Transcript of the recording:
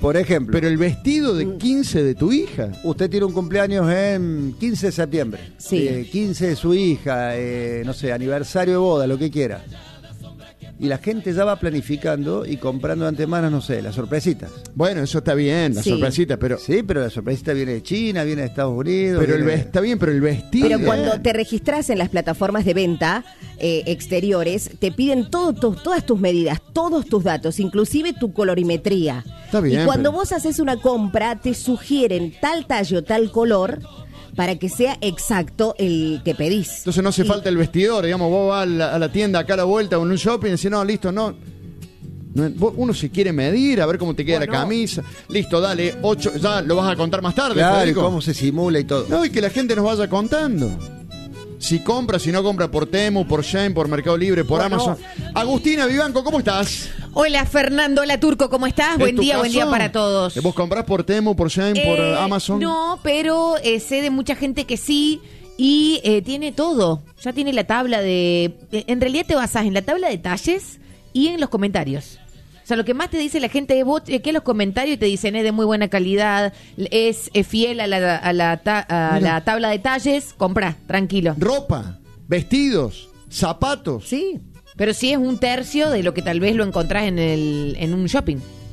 Por ejemplo. Pero el vestido de 15 de tu hija. Usted tiene un cumpleaños en 15 de septiembre. Sí. 15 de su hija, no sé, aniversario de boda, lo que quiera. Y la gente ya va planificando y comprando de antemano, no sé, las sorpresitas. Bueno, eso está bien, la Sí. sorpresita, pero... Sí, pero la sorpresita viene de China, viene de Estados Unidos. Pero viene... está bien, pero el vestido... Pero cuando te registras en las plataformas de venta exteriores, te piden todas tus medidas, todos tus datos, inclusive tu colorimetría. Está bien, y cuando pero- vos haces una compra, te sugieren tal tallo, tal color, para que sea exacto el que pedís. Entonces no hace Y- falta el vestidor, digamos, vos vas a la tienda acá a la vuelta o en un shopping y decís, no, listo, no. Uno se quiere medir, a ver cómo te queda la camisa. Listo, dale, 8, ya lo vas a contar más tarde, Claro, y Federico. cómo se simula y todo. No, y que la gente nos vaya contando. Si compra, si no compra por Temu, por Shein, por Mercado Libre, por Amazon. Agustina Vivanco, ¿cómo estás? Hola Fernando, hola Turco, ¿cómo estás? ¿Es Buen tu día caso? para todos. ¿Vos comprás por Temu, por Shein, por Amazon? No, pero sé de mucha gente que sí y tiene todo. Ya tiene la tabla de... en realidad te basás en la tabla de talles y en los comentarios. O sea, lo que más te dice la gente es que los comentarios te dicen es de muy buena calidad, es fiel a la tabla de talles, comprá, tranquilo. Ropa, vestidos, zapatos. Sí. Pero sí es un tercio de lo que tal vez lo encontrás en un shopping.